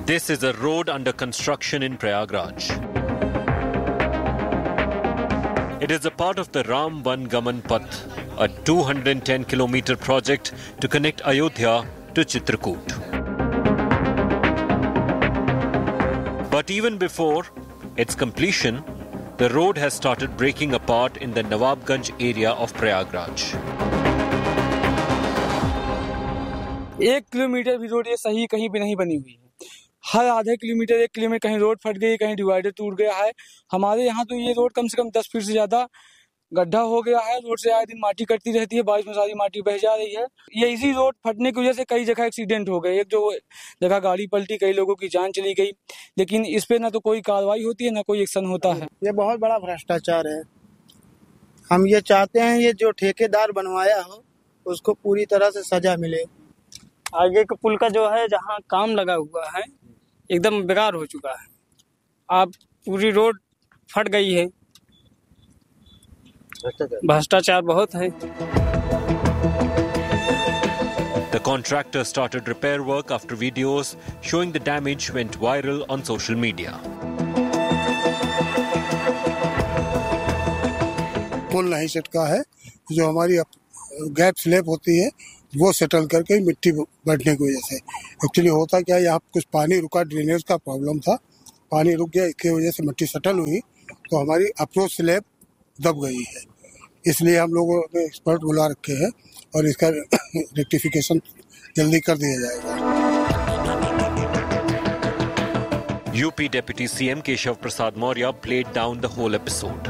This is a road under construction in Prayagraj. It is a part of the Ram Van Gaman Path, a 210-kilometer project to connect Ayodhya to Chitrakoot. But even before its completion, the road has started breaking apart in the Nawabganj area of Prayagraj. 1 kilometre भी road ये सही कहीं भी नहीं बनी हुई है। हर आधे किलोमीटर 1 किलोमीटर कहीं रोड फट गई, कहीं डिवाइडर टूट गया है। हमारे यहाँ तो ये रोड कम से कम 10 फीट से ज्यादा गड्ढा हो गया है। रोड से आए दिन माटी कटती रहती है, बारिश में सारी माटी बह जा रही है। ये इसी रोड फटने की वजह से कई जगह एक्सीडेंट हो गए। एक जो जगह गाड़ी पलटी, कई लोगों की जान चली गई, लेकिन इस पे ना तो कोई कार्रवाई होती है, ना कोई एक्शन होता है। ये बहुत बड़ा भ्रष्टाचार है। हम ये चाहते हैं ये जो ठेकेदार बनवाया हो उसको पूरी तरह से सजा मिले। आगे का पुल का जो है जहाँ काम लगा हुआ है एकदम बेकार हो चुका है। अब पूरी रोड फट गई है। भ्रष्टाचार बहुत है। The contractor started repair work after videos showing the damage went viral on social media. पुल नहीं सटका है, जो हमारी गैप स्लैब होती है वो सेटल करके मिट्टी बढ़ने की वजह से। एक्चुअली होता क्या है, यहाँ कुछ पानी रुका, ड्रेनेज का प्रॉब्लम था, पानी रुक गया, इसकी वजह से मिट्टी सेटल हुई तो हमारी अप्रोच स्लैब दब गई है। इसलिए हम लोगों ने एक्सपर्ट बुला रखे हैं और इसका रेक्टिफिकेशन जल्दी कर दिया जाएगा। UP Deputy CM Keshav Prasad Maurya played down the whole episode.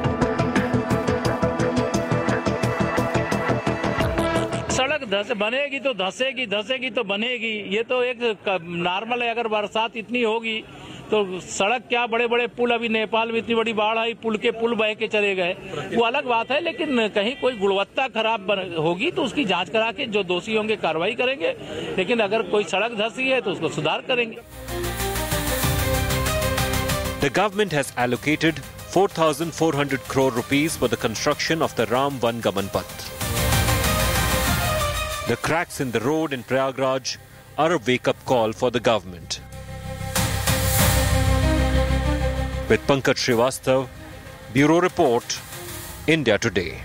सड़क बनेगी तो धसेगी, धसेगी तो बनेगी। ये तो एक नॉर्मल है। अगर बरसात इतनी होगी तो सड़क क्या, बड़े बड़े पुल, अभी नेपाल में इतनी बड़ी बाढ़ आई, पुल के पुल बह के चले गए, वो अलग बात है। लेकिन कहीं कोई गुणवत्ता खराब होगी तो उसकी जांच करा के जो दोषी होंगे कार्रवाई करेंगे। लेकिन अगर कोई सड़क धसी है तो उसको सुधार करेंगे। The government has allocated 4,400 crore rupees for the construction of the Ram Van Gaman Path. The cracks in the road in Prayagraj are a wake-up call for the government. With Pankaj Srivastav, Bureau Report, India Today.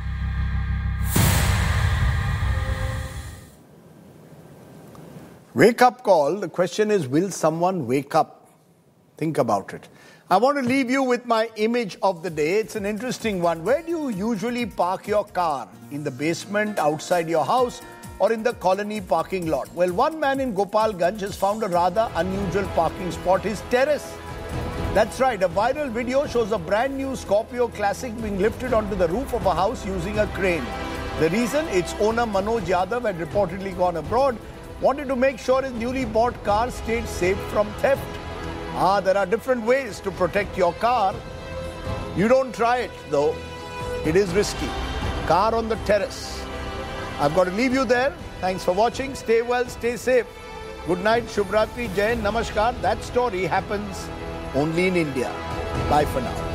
Wake-up call. The question is, will someone wake up? Think about it. I want to leave you with my image of the day. It's an interesting one. Where do you usually park your car? In the basement, outside your house, or in the colony parking lot? Well, one man in Gopalganj has found a rather unusual parking spot, his terrace. That's right, a viral video shows a brand new Scorpio Classic being lifted onto the roof of a house using a crane. The reason? Its owner Manoj Yadav had reportedly gone abroad, wanted to make sure his newly bought car stayed safe from theft. There are different ways to protect your car. You don't try it though. It is risky. Car on the terrace. I've got to leave you there. Thanks for watching. Stay well, stay safe. Good night, Shubh Ratri, Jai, Namaskar. That story happens only in India. Bye for now.